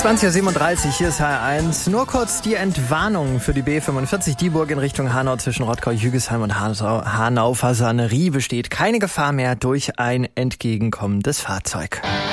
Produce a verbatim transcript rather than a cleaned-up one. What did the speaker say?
zwanzig Uhr siebenunddreißig, hier ist H R eins. Nur kurz die Entwarnung für die B fünfundvierzig Dieburg in Richtung Hanau zwischen Rottgau, Jügesheim und Hanau-Fasanerie besteht keine Gefahr mehr durch ein entgegenkommendes Fahrzeug.